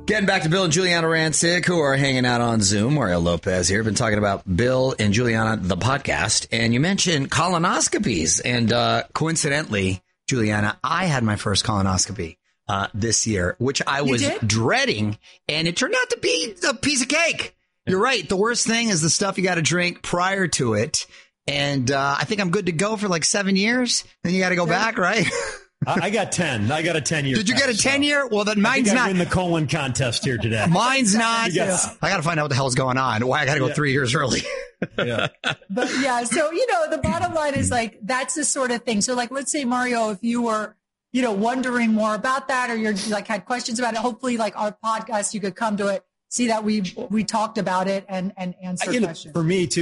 Getting back to Bill and Juliana Rancic, who are hanging out on Zoom. Mario Lopez here. Been talking about Bill and Juliana, the podcast. And you mentioned colonoscopies. And coincidentally, Juliana, I had my first colonoscopy this year, which I was dreading. And it turned out to be a piece of cake. You're right. The worst thing is the stuff you got to drink prior to it. And I think I'm good to go for like 7 years. Then you got to go back, right? I got 10. I got a 10-year. Did you get a 10-year? Well, then mine's not. I win the colon contest here today. Mine's not. I got to find out what the hell's going on. Why I got to go 3 years early. Yeah. But yeah, so, the bottom line is like, that's the sort of thing. So like, let's say, Mario, if you were, wondering more about that, or you're like had questions about it, hopefully like our podcast, you could come to it, see that we talked about it and answer questions. For me too.